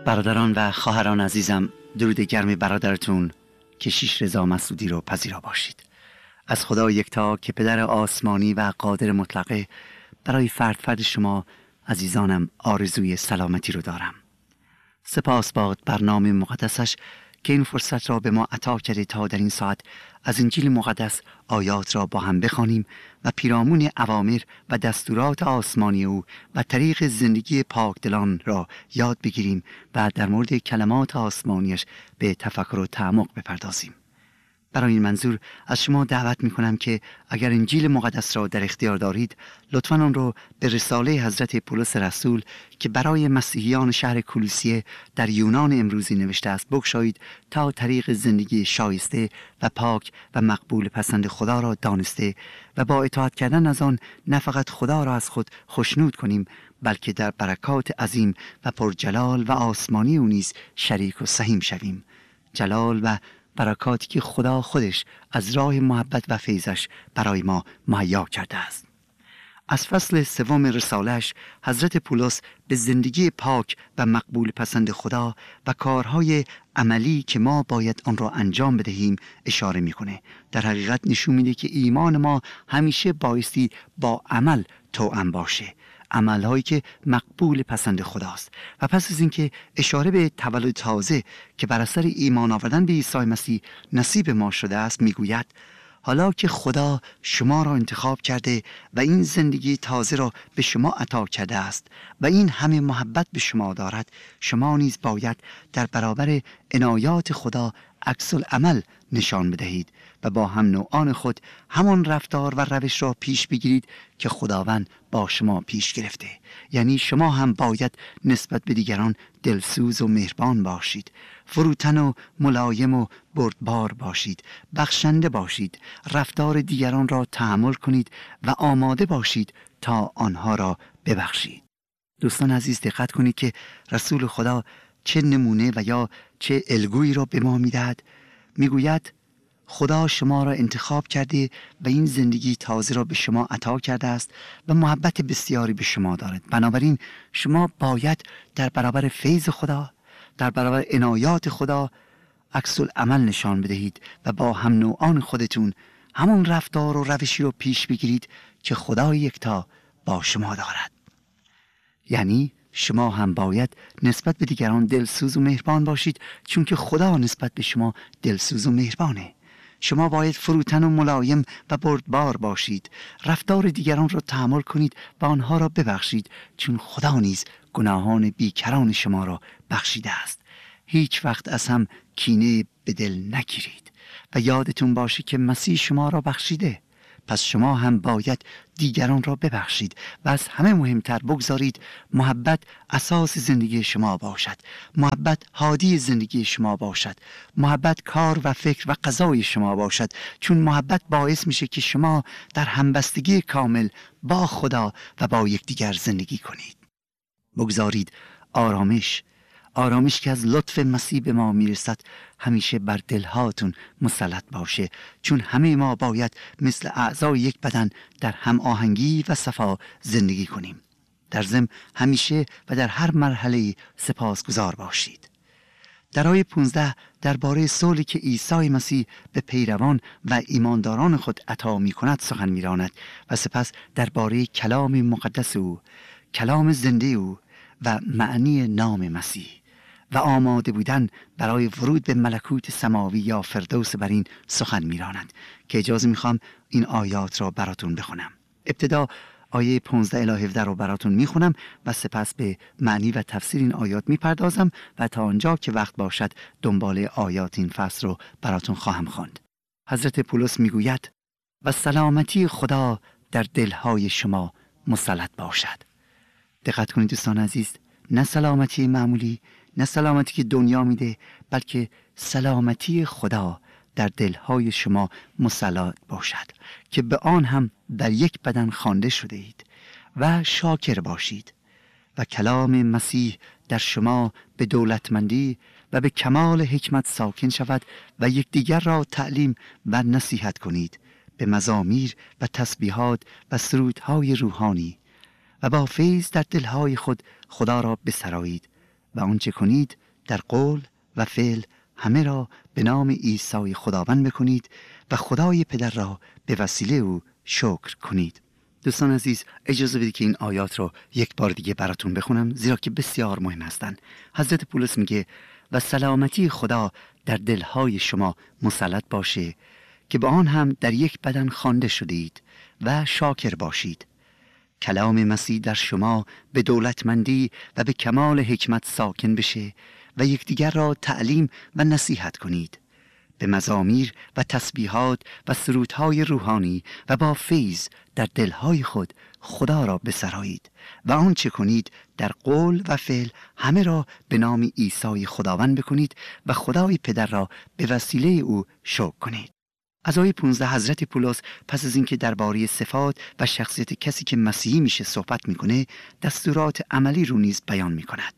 برادران و خواهران عزیزم، درود گرم برادرتون کشیش رضا مسعودی رو پذیرا باشید. از خدا یکتا که پدر آسمانی و قادر مطلقه برای فرد فرد شما عزیزانم آرزوی سلامتی رو دارم. سپاس باد بر نام مقدسش که این فرصت را به ما عطا کرده تا در این ساعت از انجیل مقدس آیات را با هم بخوانیم و پیرامون اوامر و دستورات آسمانی او و طریق زندگی پاکدلان را یاد بگیریم و در مورد کلمات آسمانیش به تفکر و تعمق بپردازیم. برای این منظور از شما دعوت می‌کنم که اگر انجیل مقدس را در اختیار دارید، لطفاً آن را به رساله حضرت پولس رسول که برای مسیحیان شهر کولوسیه در یونان امروزی نوشته است بگشایید تا طریق زندگی شایسته و پاک و مقبول پسند خدا را دانسته و با اطاعت کردن از آن نه فقط خدا را از خود خوشنود کنیم، بلکه در برکات عظیم و پرجلال و آسمانی او نیز شریک و سهیم شویم. جلال و برکاتی که خدا خودش از راه محبت و فیضش برای ما مهیا کرده است. از فصل سوم رساله‌اش حضرت پولس به زندگی پاک و مقبول پسند خدا و کارهای عملی که ما باید آن را انجام بدهیم اشاره میکنه. در حقیقت نشون میده که ایمان ما همیشه بایستی با عمل توأم باشه، عملهایی که مقبول پسند خداست. و پس از اینکه اشاره به تولد تازه که بر اثر ایمان آوردن به عیسی مسیح نصیب ما شده است میگوید حالا که خدا شما را انتخاب کرده و این زندگی تازه را به شما عطا کرده است و این همه محبت به شما دارد، شما نیز باید در برابر عنایات خدا عکس العمل نشان بدهید و با هم نوعان خود همان رفتار و روش را پیش بگیرید که خداوند با شما پیش گرفته. یعنی شما هم باید نسبت به دیگران دلسوز و مهربان باشید، فروتن و ملایم و بردبار باشید، بخشنده باشید، رفتار دیگران را تحمل کنید و آماده باشید تا آنها را ببخشید. دوستان عزیز، دقت کنید که رسول خدا چه نمونه و یا چه الگویی را به ما میدهد. میگوید خدا شما را انتخاب کرده و این زندگی تازه را به شما عطا کرده است و محبت بسیاری به شما دارد. بنابراین شما باید در برابر فیض خدا، در برابر عنایات خدا عکس العمل نشان بدهید و با هم نوعان خودتون همون رفتار و روشی رو پیش بگیرید که خدا یکتا با شما دارد. یعنی شما هم باید نسبت به دیگران دلسوز و مهربان باشید، چون که خدا نسبت به شما دلسوز و مهربانه. شما باید فروتن و ملایم و بردبار باشید، رفتار دیگران را تحمل کنید و آنها را ببخشید، چون خدا نیز گناهان بیکران شما را بخشیده است. هیچ وقت از هم کینه به دل نگیرید و یادتون باشه که مسیح شما را بخشیده. پس شما هم باید دیگران را ببخشید و از همه مهمتر بگذارید محبت اساس زندگی شما باشد، محبت هادی زندگی شما باشد، محبت کار و فکر و قضای شما باشد، چون محبت باعث میشه که شما در همبستگی کامل با خدا و با یکدیگر زندگی کنید. بگذارید آرامش که از لطف مسیح به ما میرسد همیشه بر دلهاتون مسلط باشه، چون همه ما باید مثل اعضای یک بدن در هم آهنگی و صفا زندگی کنیم. در ضمن همیشه و در هر مرحله سپاسگزار باشید. در آیه 15 درباره صلحی که عیسی مسیح به پیروان و ایمانداران خود عطا می‌کند سخن می‌راند و سپس درباره کلام مقدس او، کلام زنده او و معنی نام مسیح و آماده بودن برای ورود به ملکوت سماوی یا فردوس برین سخن می‌راند که اجازه می‌خوام این آیات را براتون بخونم. ابتدا آیه 15 الی 17 رو براتون میخونم و سپس به معنی و تفسیر این آیات میپردازم و تا آنجا که وقت باشد دنبال آیات این فصل رو براتون خواهم خواند. حضرت پولس میگوید و سلامتی خدا در دلهای شما مسلط باشد. دقت کنید دوستان عزیز، نه سلامتی معمولی، نه سلامتی که دنیا میده، بلکه سلامتی خدا در دلهای شما مسلط باشد که به آن هم در یک بدن خوانده شده اید و شاکر باشید و کلام مسیح در شما به دولتمندی و به کمال حکمت ساکن شود و یکدیگر را تعلیم و نصیحت کنید به مزامیر و تسبیحات و سرودهای روحانی و با فیض در دلهای خود خدا را بسرایید و آنچه کنید در قول و فعل همه را به نام عیسی خداوند بکنید و خدای پدر را به وسیله او شکر کنید. دوستان عزیز، اجازه بدید که این آیات رو یک بار دیگه براتون بخونم، زیرا که بسیار مهم هستند. حضرت پولس میگه و سلامتی خدا در دلهای شما مسلط باشه که با آن هم در یک بدن خوانده شدید و شاکر باشید. کلام مسیح در شما به دولتمندی و به کمال حکمت ساکن بشه و یکدیگر را تعلیم و نصیحت کنید. به مزامیر و تسبیحات و سرودهای روحانی و با فیض در دلهای خود خدا را بسرایید و آنچه کنید در قول و فعل همه را به نام عیسی خداوند بکنید و خدای پدر را به وسیله او شکر کنید. از آیه 15 حضرت پولس پس از اینکه درباره صفات و شخصیت کسی که مسیحی میشه صحبت میکنه، دستورات عملی رو نیز بیان میکند.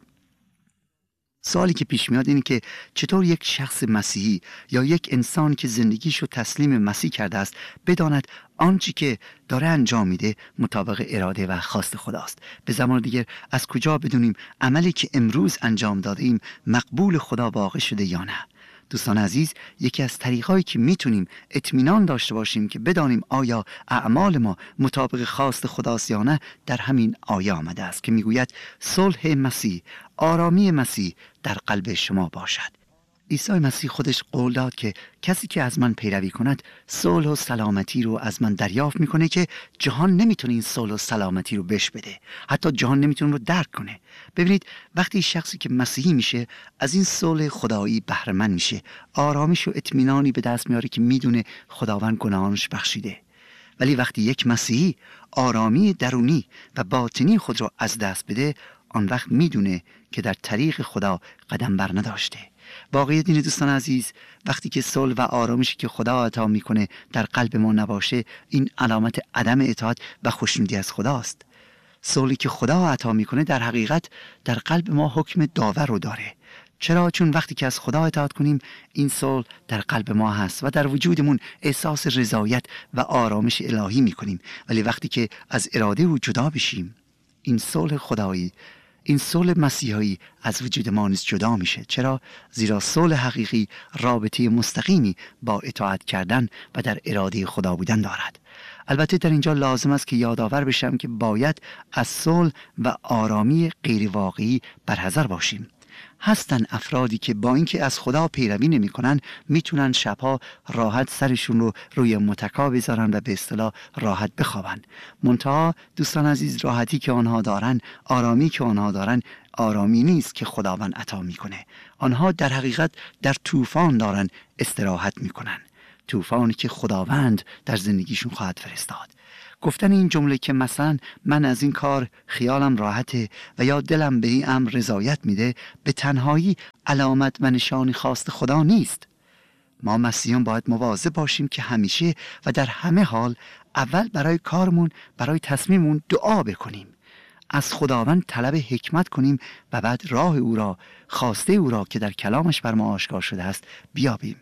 سوالی که پیش میاد اینه که چطور یک شخص مسیحی یا یک انسان که زندگیشو تسلیم مسیح کرده است بداند آنچه که داره انجام میده مطابق اراده و خواست خداست. به زمان دیگر از کجا بدونیم عملی که امروز انجام داده ایم مقبول خدا واقع شده یا نه؟ دوستان عزیز، یکی از طریقایی که میتونیم اطمینان داشته باشیم که بدانیم آیا اعمال ما مطابق خواست خداست یا نه در همین آیه آمده است که میگوید صلح مسیح، آرامی مسیح در قلب شما باشد. عیسی مسیح خودش قول داد که کسی که از من پیروی کند صلح و سلامتی رو از من دریافت میکنه که جهان نمیتونه این صلح و سلامتی رو بهش بده، حتی جهان نمیتونه رو درک کنه. ببینید وقتی شخصی که مسیحی میشه از این صلح خدایی بهره مند میشه، آرامش و اطمینانی به دست میاره که میدونه خداوند گناهانش بخشیده. ولی وقتی یک مسیحی آرامی درونی و باطنی خود را از دست بده، آن وقت میدونه که در طریق خدا قدم بر نداشته. واقعیت اینه دوستان عزیز، وقتی که صلح و آرامشی که خدا عطا میکنه در قلب ما نباشه، این علامت عدم اطاعت و خوشنودی از خداست. صلحی که خدا عطا میکنه در حقیقت در قلب ما حکم داور رو داره. چرا؟ چون وقتی که از خدا اطاعت کنیم این صلح در قلب ما هست و در وجودمون احساس رضایت و آرامش الهی میکنیم. ولی وقتی که از اراده او جدا بشیم، این صلح خدایی، این صلح مسیحایی از وجود ما نیز جدا میشه. چرا؟ زیرا صلح حقیقی رابطه مستقیمی با اطاعت کردن و در اراده خدا بودن دارد. البته در اینجا لازم است که یادآور بشم که باید از صلح و آرامی غیر واقعی برحذر باشیم. هستن افرادی که با اینکه از خدا پیروی نمی‌کنن میتونن شبها راحت سرشون رو روی متکا بذارن و به اصطلاح راحت بخوابن. منتها دوستان عزیز، راحتی که آنها دارن، آرامی که آنها دارن، آرامی نیست که خداوند عطا میکنه. آنها در حقیقت در طوفان دارن استراحت میکنن، طوفانی که خداوند در زندگیشون خواهد فرستاد. گفتن این جمله که مثلا من از این کار خیالم راحته و یا دلم به این امر رضایت میده، به تنهایی علامت و نشانی خواست خدا نیست. ما مسیحیان باید مواظب باشیم که همیشه و در همه حال اول برای کارمون، برای تصمیممون دعا بکنیم، از خداوند طلب حکمت کنیم و بعد راه او را، خواسته او را که در کلامش بر ما آشکار شده است بیابیم.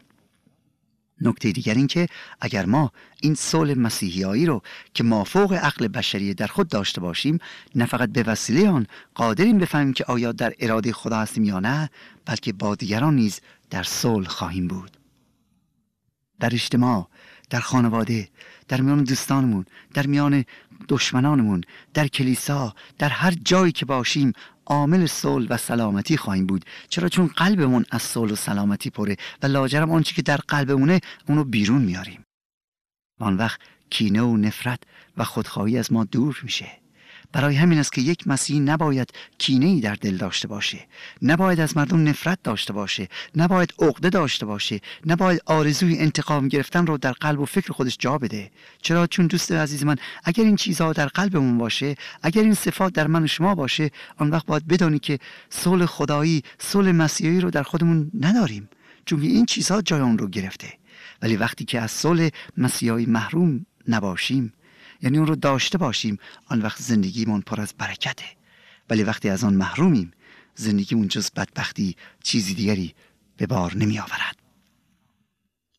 نکته دیگر این که اگر ما این صلح مسیحیایی رو که مافوق عقل بشری در خود داشته باشیم، نه فقط به وسیله آن قادریم بفهمیم که آیا در اراده خدا هستیم یا نه، بلکه با دیگران نیز در صلح خواهیم بود. در اجتماع، در خانواده، در میان دوستانمون، در میان دشمنانمون، در کلیسا، در هر جایی که باشیم عامل صلح و سلامتی خواهیم بود. چرا؟ چون قلبمون از صلح و سلامتی پره و لاجرم آنچه که در قلبمونه اونو بیرون میاریم. آن وقت کینه و نفرت و خودخواهی از ما دور میشه. برای همین است که یک مسیحی نباید کینه‌ای در دل داشته باشه، نباید از مردم نفرت داشته باشه، نباید عقده داشته باشه، نباید آرزوی انتقام گرفتن رو در قلب و فکر خودش جا بده. چرا؟ چون دوست عزیز من، اگر این چیزها در قلبمون باشه، اگر این صفات در من و شما باشه، آن وقت باید بدانی که صلح خدایی، صلح مسیحی رو در خودمون نداریم، چون این چیزها جای اون رو گرفته. ولی وقتی که از صلح مسیحی محروم نباشیم، یعنی اون رو داشته باشیم، آن وقت زندگیمون پر از برکته. ولی وقتی از آن محرومیم، زندگیمون جز بدبختی چیزی دیگری به بار نمی آورد.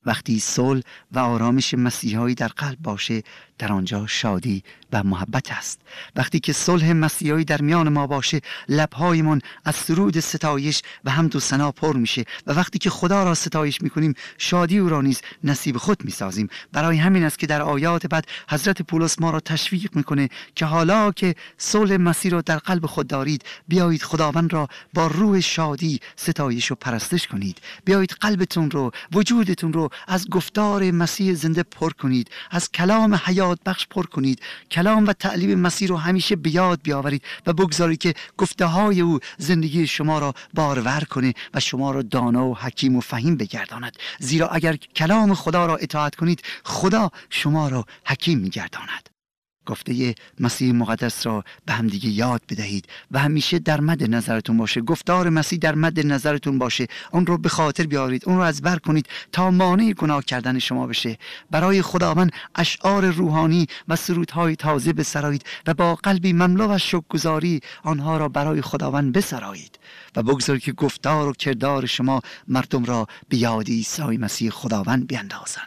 وقتی صلح و آرامش مسیحایی در قلب باشه، در آنجا شادی و محبت است. وقتی که صلح مسیحایی در میان ما باشه، لب‌هایمان از سرود ستایش و حمد و ثنا پر میشه و وقتی که خدا را ستایش میکنیم، شادی او را نیز نصیب خود میسازیم. برای همین است که در آیات بعد حضرت پولس ما را تشویق میکنه که حالا که صلح مسیح را در قلب خود دارید، بیایید خداوند را با روح شادی ستایش و پرستش کنید. بیایید قلبتون رو، وجودتون رو از گفتار مسیح زنده پر کنید، از کلام حیات بخش پر کنید. کلام و تعلیم مسیح رو همیشه به یاد بیاورید و بگذارید که گفته های او زندگی شما را بارور کنه و شما را دانا و حکیم و فهیم بگرداند. زیرا اگر کلام خدا را اطاعت کنید، خدا شما را حکیم میگرداند. گفته مسیح مقدس را به هم دیگه یاد بدهید و همیشه در مد نظرتون باشه. گفتار مسیح در مد نظرتون باشه. اون رو به خاطر بیارید، اون رو از بر کنید تا مانع گناه کردن شما بشه. برای خداوند اشعار روحانی و سرودهای تازه بسرایید و با قلبی مملو از شکرگزاری آنها را برای خداوند بسرایید و بگذارید که گفتار و کردار شما مردم را به یاد عیسی مسیح خداوند بیندازند.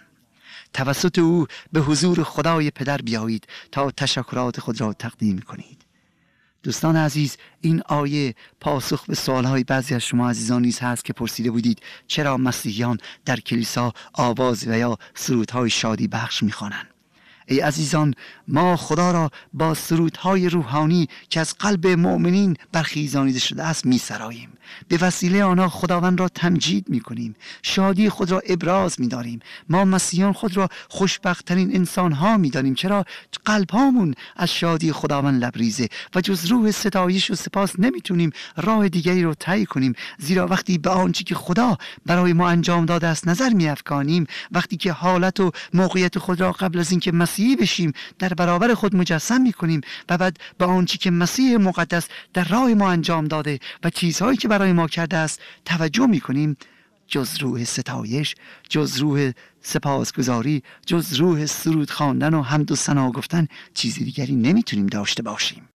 توسط او به حضور خدای پدر بیایید تا تشکرات خود را تقدیم کنید. دوستان عزیز، این آیه پاسخ به سوالهای بعضی از شما عزیزان نیز هست که پرسیده بودید چرا مسیحیان در کلیسا آواز و یا سرودهای شادی بخش می‌خوانند. ای عزیزان، ما خدا را با سرودهای روحانی که از قلب مؤمنین برخیزانیده شده است می‌سراییم. به وسیله آنها خداوند را تمجید می‌کنیم، شادی خود را ابراز می‌داریم. ما مسیحیان خود را خوشبخت‌ترین انسان‌ها می‌دانیم، چرا قلب‌هامون از شادی خداوند لبریزه و جز روح ستایش و سپاس نمی‌تونیم راه دیگری رو طی کنیم. زیرا وقتی به آنچه که خدا برای ما انجام داده است نظر می‌افکانیم، وقتی که حالت و موقعیت خود را قبل از اینکه مسیحی بشیم در برابر خود مجسم می‌کنیم و بعد به آنچه که مسیح مقدس در راه ما انجام داده و چیزهایی که برای ما کرده است توجه می‌کنیم، جز روح ستایش، جز روح سپاسگزاری، جز روح سرود خواندن و حمد و ثنا گفتن چیز دیگری نمیتونیم داشته باشیم.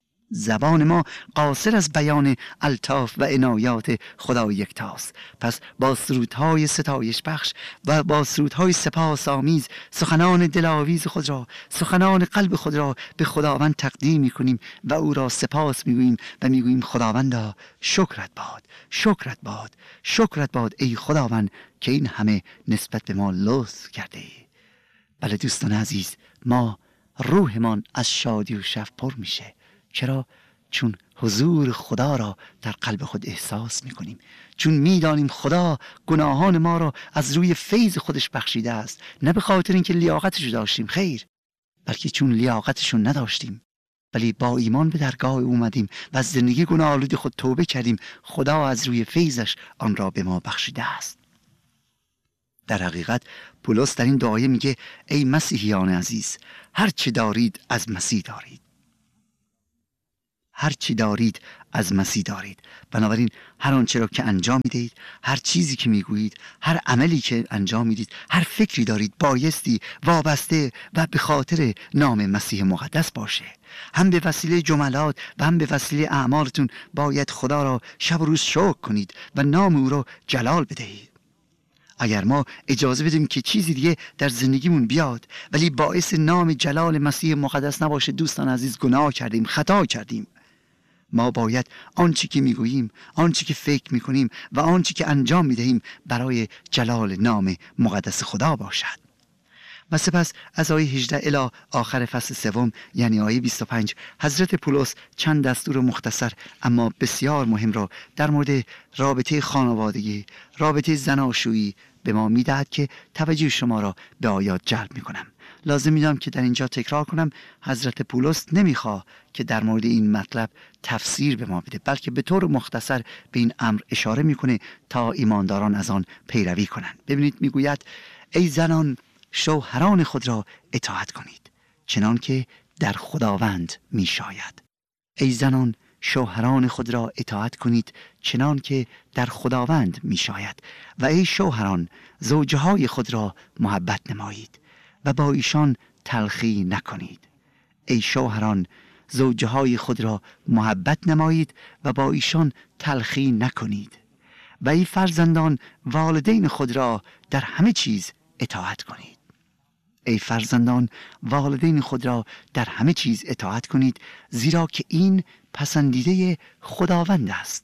زبان ما قاصر از بیان الطاف و عنایات خدا یکتاست. پس با سرودهای ستایش بخش و با سرودهای سپاس آمیز سخنان دلاویز خود را، سخنان قلب خود را به خداوند تقدیم می‌کنیم و او را سپاس می‌گوییم و می‌گوییم خداوندا شکرت باد، شکرت باد، شکرت باد ای خداوند که این همه نسبت به ما لطف کرده ای. بله دوستان عزیز، ما روحمان از شادی و شف پر میشه. چرا؟ چون حضور خدا را در قلب خود احساس میکنیم، چون میدانیم خدا گناهان ما را از روی فیض خودش بخشیده است، نه به خاطر اینکه لیاقتش داشتیم، خیر، بلکه چون لیاقتشون نداشتیم ولی با ایمان به درگاه اومدیم و از زندگی گناه آلود خود توبه کردیم، خدا از روی فیضش آن را به ما بخشیده است. در حقیقت پولس در این دعایه میگه ای مسیحیان عزیز، هر چی دارید از مسیح دارید، هر چی دارید از مسیح دارید. بنابراین هر آنچه را که انجام میدهید، هر چیزی که میگویید، هر عملی که انجام میدید، هر فکری دارید بایستی وابسته و به خاطر نام مسیح مقدس باشه. هم به وسیله جملات و هم به وسیله اعمالتون باید خدا را شب و روز شکر کنید و نام او را جلال بدهید. اگر ما اجازه بدیم که چیزی دیگه در زندگیمون بیاد ولی باعث نام جلال مسیح مقدس نباشه، دوستان عزیز گناه کردیم، خطا کردیم. ما باید آنچه که میگوییم، آنچه که فکر میکنیم و آنچه که انجام میدهیم برای جلال نام مقدس خدا باشد. و سپس از آیه 18 الی آخر فصل 3 یعنی آیه 25 حضرت پولس چند دستور مختصر اما بسیار مهم را در مورد رابطه خانوادگی، رابطه زناشویی به ما میدهد که توجه شما را به آیات جلب میکنم. لازم میدونم که در اینجا تکرار کنم، حضرت پولس نمیخواد که در مورد این مطلب تفسیر به ما بده، بلکه به طور مختصر به این امر اشاره میکنه تا ایمانداران از آن پیروی کنند. ببینید میگوید ای زنان شوهران خود را اطاعت کنید چنان که در خداوند می شاید. ای زنان شوهران خود را اطاعت کنید چنان که در خداوند می شاید. و ای شوهران زوجهای خود را محبت نمایید و با ایشان تلخی نکنید. ای شوهران زوجهای خود را محبت نمایید و با ایشان تلخی نکنید. و ای فرزندان والدین خود را در همه چیز اطاعت کنید. ای فرزندان والدین خود را در همه چیز اطاعت کنید، زیرا که این پسندیده خداوند است.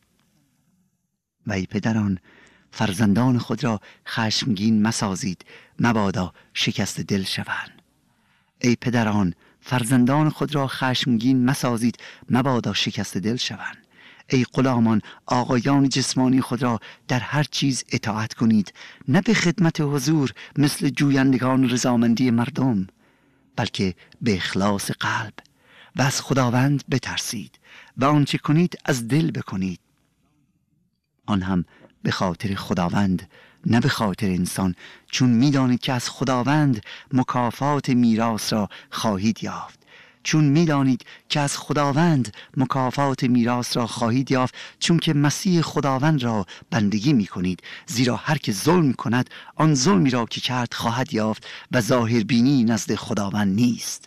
و ای پدران فرزندان خود را خشمگین مسازید، مبادا شکست دل شوند. ای پدران فرزندان خود را خشمگین مسازید، مبادا شکست دل شوند. ای غلامان آقایان جسمانی خود را در هر چیز اطاعت کنید، نه به خدمت حضور مثل جویندگان رضامندی مردم، بلکه به اخلاص قلب، و از خداوند بترسید و آنچه کنید از دل بکنید، آن هم به خاطر خداوند نه به خاطر انسان، چون می‌دانید که از خداوند مکافات میراث را خواهید یافت. چون می‌دانید که از خداوند مکافات میراث را خواهید یافت، چون که مسیح خداوند را بندگی می‌کنید. زیرا هر که ظلم کند آن ظلمی را که کرد خواهد یافت و ظاهربینی نزد خداوند نیست.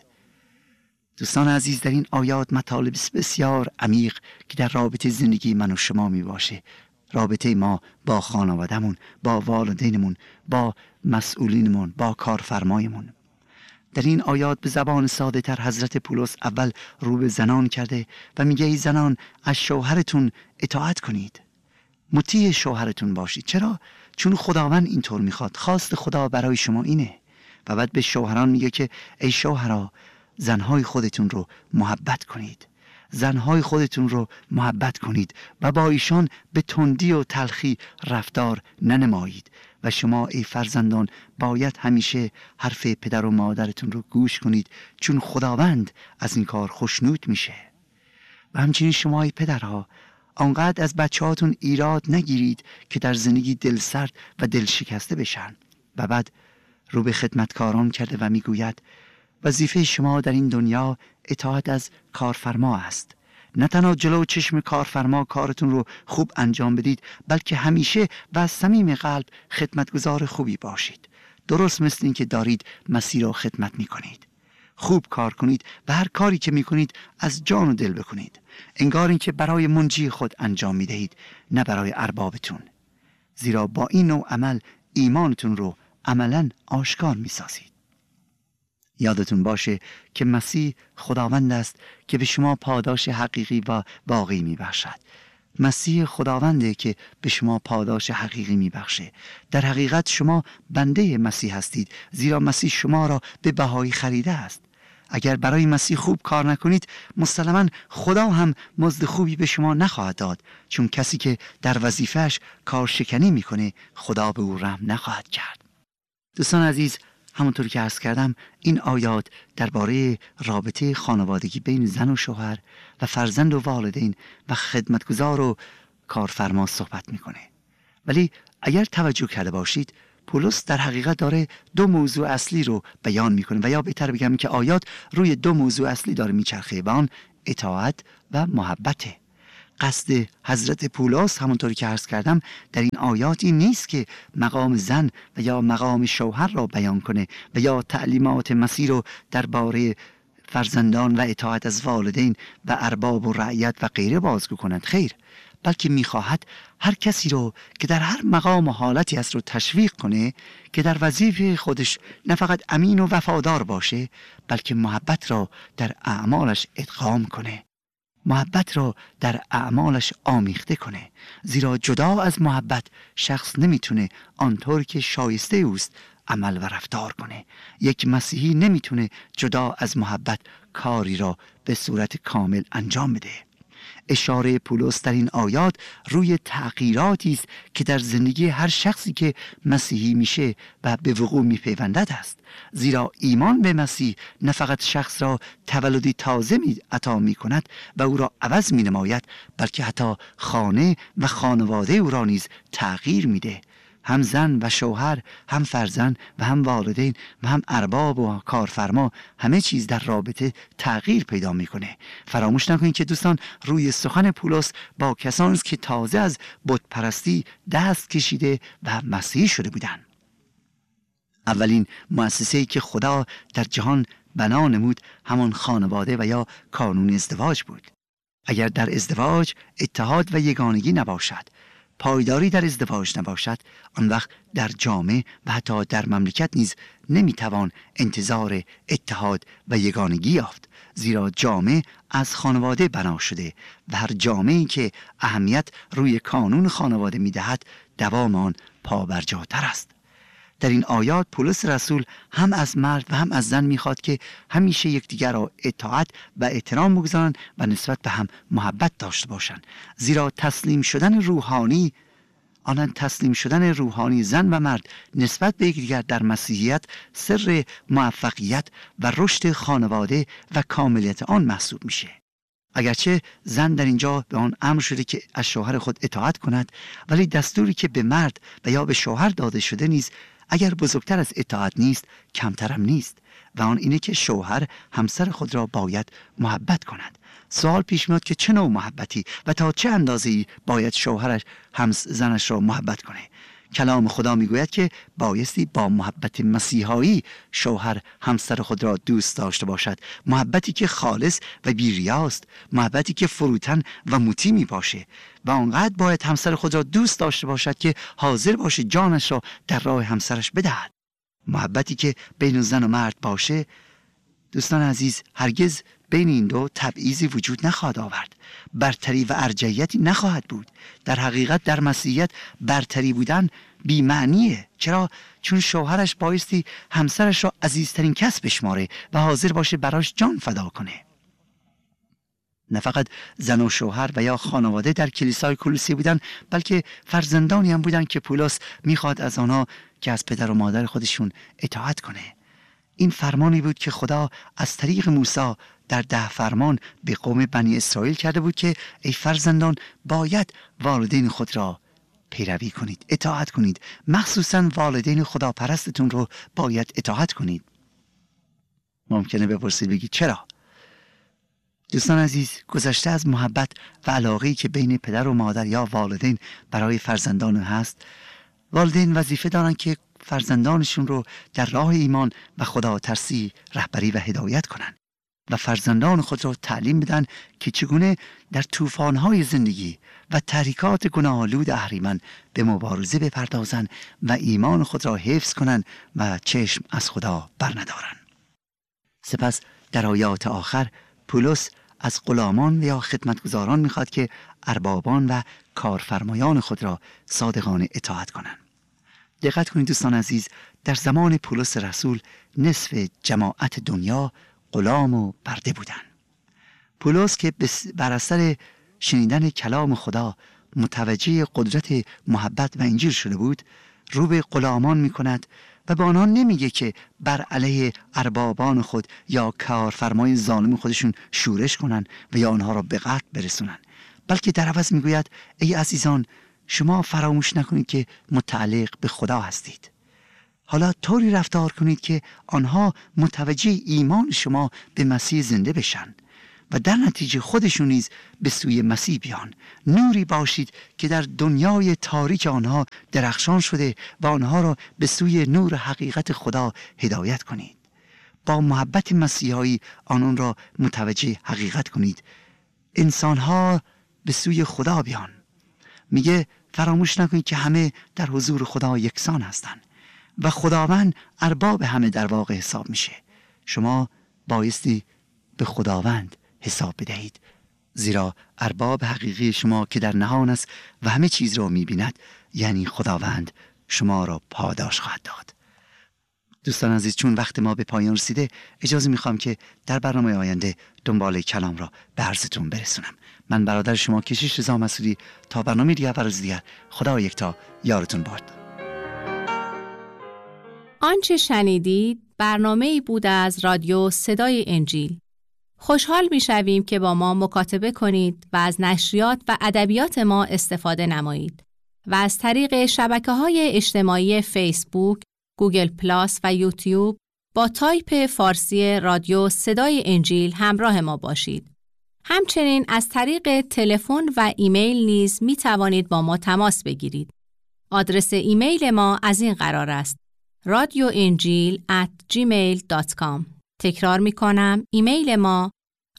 دوستان عزیز، در این آیات مطالب بسیار عمیق که در رابطه زندگی من و شما میباشه، رابطه ما با خانوادهمون، با والدینمون، با مسئولینمون، با کارفرمایمون. در این آیات به زبان ساده تر حضرت پولس اول رو به زنان کرده و میگه ای زنان از شوهرتون اطاعت کنید، مطیع شوهرتون باشید. چرا؟ چون خداوند اینطور میخواد، خواست خدا برای شما اینه. و بعد به شوهران میگه که ای شوهرها زنهای خودتون رو محبت کنید، زنهای خودتون رو محبت کنید و با ایشان به تندی و تلخی رفتار ننمایید. و شما ای فرزندان باید همیشه حرف پدر و مادرتون رو گوش کنید، چون خداوند از این کار خوشنود میشه. و همچنین شما ای پدرها آنقدر از بچه‌هاتون ایراد نگیرید که در زندگی دل سرد و دل شکسته بشن. و بعد رو به خدمتکاران کرده و میگوید وظیفه شما در این دنیا اطاعت از کارفرما است. نه تنها جلو چشم کارفرما کارتون رو خوب انجام بدید، بلکه همیشه و از صمیم قلب خدمتگزار خوبی باشید. درست مثل این که دارید مسیح را خدمت میکنید. خوب کار کنید و هر کاری که میکنید از جان و دل بکنید، انگار این که برای منجی خود انجام میدهید، نه برای اربابتون. زیرا با این نوع عمل ایمانتون رو عملاً آشکار میسازید. یادتون باشه که مسیح خداوند است که به شما پاداش حقیقی و واقعی میبخشد. مسیح خداونده که به شما پاداش حقیقی میبخشه. در حقیقت شما بنده مسیح هستید، زیرا مسیح شما را به بهایی خریده است. اگر برای مسیح خوب کار نکنید، مسلماً خدا هم مزد خوبی به شما نخواهد داد، چون کسی که در وظیفه‌اش کارشکنی میکنه خدا به او رحم نخواهد کرد. دوستان عزیز، همونطور که عرض کردم این آیات درباره رابطه خانوادگی بین زن و شوهر و فرزند و والدین و خدمتگزار و کارفرما صحبت میکنه. ولی اگر توجه کرده باشید، پولس در حقیقت داره دو موضوع اصلی رو بیان میکنه، و یا بهتر بگم که آیات روی دو موضوع اصلی داره میچرخه و آن اطاعت و محبته. قصد حضرت پولس همونطوری که عرض کردم در این آیات این نیست که مقام زن و یا مقام شوهر را بیان کنه و یا تعلیمات مسیح رو درباره فرزندان و اطاعت از والدین و ارباب و رعیت و غیره بازگو کند. خیر، بلکه میخواهد هر کسی رو که در هر مقام و حالتی است رو تشویق کنه که در وظیفه خودش نه فقط امین و وفادار باشه، بلکه محبت را در اعمالش ادغام کنه، محبت را در اعمالش آمیخته کنه. زیرا جدا از محبت شخص نمیتونه آنطور که شایسته اوست عمل و رفتار کنه. یک مسیحی نمیتونه جدا از محبت کاری را به صورت کامل انجام بده. اشاره پولس در این آیات روی تغییراتی است که در زندگی هر شخصی که مسیحی میشه و به وقوع میپیوندد است. زیرا ایمان به مسیح نه فقط شخص را تولدی تازه عطا میکند و او را عوض مینماید، بلکه حتی خانه و خانواده او را نیز تغییر میده. هم زن و شوهر، هم فرزند و هم والدین و هم ارباب و کارفرما، همه چیز در رابطه تغییر پیدا میکنه. فراموش نکنید که دوستان روی سخن پولس با کسانی است که تازه از بت پرستی دست کشیده و مسیحی شده بودند. اولین مؤسسه‌ای که خدا در جهان بنا نمود همان خانواده و یا کانون ازدواج بود. اگر در ازدواج اتحاد و یگانگی نباشد، پایداری در ازدواج نباشد، آن وقت در جامعه و حتی در مملکت نیز نمیتوان انتظار اتحاد و یگانگی یافت، زیرا جامعه از خانواده بنا شده و هر جامعه‌ای که اهمیت روی کانون خانواده میدهد دوام آن پابرجاتر است. در این آیات پولس رسول هم از مرد و هم از زن میخواد که همیشه یکدیگر را اطاعت و احترام بگذارند و نسبت به هم محبت داشته باشند، زیرا تسلیم شدن روحانی زن و مرد نسبت به یکدیگر در مسیحیت سر موفقیت و رشد خانواده و کاملیت آن محسوب میشه. اگرچه زن در اینجا به آن امر شده که از شوهر خود اطاعت کند، ولی دستوری که به مرد و یا به شوهر داده شده نیز اگر بزرگتر از اطاعت نیست کمترم نیست و آن اینه که شوهر همسر خود را باید محبت کند. سوال پیش میاد که چه نوع محبتی و تا چه اندازه‌ای باید شوهرش زنش را محبت کنه؟ کلام خدا میگوید که بایستی با محبت مسیحایی شوهر همسر خود را دوست داشته باشد، محبتی که خالص و بی‌ریاست، محبتی که فروتن و مطیع می باشه و آنقدر باید همسر خود را دوست داشته باشد که حاضر باشه جانش را در راه همسرش بدهد. محبتی که بین زن و مرد باشه، دوستان عزیز، هرگز بین این دو تبعیضی وجود نخواهد آورد، برتری و ارجحیتی نخواهد بود. در حقیقت در مسیحیت برتری بودن بی‌معنیه. چرا؟ چون شوهرش بایستی همسرش را عزیزترین کس بشماره و حاضر باشه براش جان فدا کنه. نه فقط زن و شوهر و یا خانواده در کلیسای کولوسی بودن، بلکه فرزندانی هم بودن که پولس میخواد از آنها که از پدر و مادر خودشون اطاعت کنه. این فرمانی بود که خدا از طریق موسی در 10 فرمان به قوم بنی اسرائیل کرده بود که ای فرزندان باید والدین خود را پیروی کنید، اطاعت کنید، مخصوصا والدین خداپرستتون رو باید اطاعت کنید. ممکنه بپرسید بگید چرا؟ دوستان عزیز، گذشته از محبت و علاقه‌ای که بین پدر و مادر یا والدین برای فرزندان هست، والدین وظیفه دارن که فرزندانشون رو در راه ایمان و خدا ترسی رهبری و هدایت کنن و فرزندان خود را تعلیم بدن که چگونه در طوفان‌های زندگی و تحریکات گناه‌آلود اهریمن به مبارزه بپردازند و ایمان خود را حفظ کنند و چشم از خدا برندارند. سپس در آیات آخر پولس از غلامان یا خدمتگزاران میخواد که اربابان و کارفرمایان خود را صادقانه اطاعت کنند. دقت کنید دوستان عزیز، در زمان پولس رسول نصف جماعت دنیا غلام و برده بودند. پولس که بر اثر شنیدن کلام خدا متوجه قدرت محبت و انجیل شده بود، رو به غلامان می کند و به آنها نمیگه که بر علیه اربابان خود یا کارفرمای ظالم خودشون شورش کنن و یا آنها را به قتل برسونن، بلکه در عوض میگوید ای عزیزان، شما فراموش نکنید که متعلق به خدا هستید. حالا طوری رفتار کنید که آنها متوجه ایمان شما به مسیح زنده بشن و در نتیجه خودشون نیز به سوی مسیح بیان. نوری باشید که در دنیای تاریک آنها درخشان شده و آنها را به سوی نور حقیقت خدا هدایت کنید. با محبت مسیحایی آنان را متوجه حقیقت کنید. انسانها به سوی خدا بیان. میگه فراموش نکنید که همه در حضور خدا یکسان هستند و خداوند ارباب همه در واقع حساب میشه. شما بایستی به خداوند حساب بدهید، زیرا ارباب حقیقی شما که در نهان است و همه چیز را میبیند، یعنی خداوند، شما را پاداش خواهد داد. دوستان عزیز، چون وقت ما به پایان رسیده، اجازه میخوام که در برنامه آینده دنبال کلام را به عرضتون برسونم. من برادر شما کشیش رضا مسعودی، تا برنامه دیگر و روز دیگر، خدا یکتا یارتون باد. آنچه شنیدید برنامه‌ای بود از رادیو صدای انجیل. خوشحال می‌شویم که با ما مکاتبه کنید و از نشریات و ادبیات ما استفاده نمایید و از طریق شبکه‌های اجتماعی فیسبوک، گوگل پلاس و یوتیوب با تایپ فارسی رادیو صدای انجیل همراه ما باشید. همچنین از طریق تلفن و ایمیل نیز می توانید با ما تماس بگیرید. آدرس ایمیل ما از این قرار است: radioinjil@gmail.com. تکرار می کنم، ایمیل ما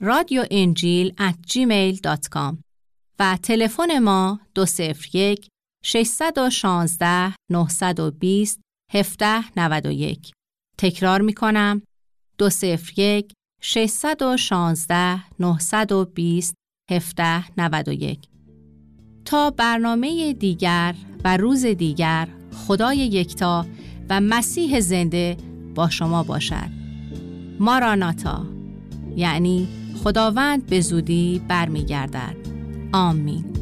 radioinjil@gmail.com و تلفن ما 201 616 920 1791. تکرار می کنم 201 616 920 1791. تا برنامه دیگر و روز دیگر، خدای یکتا و مسیح زنده با شما باشد. ماراناتا، یعنی خداوند به زودی برمیگردد. آمین.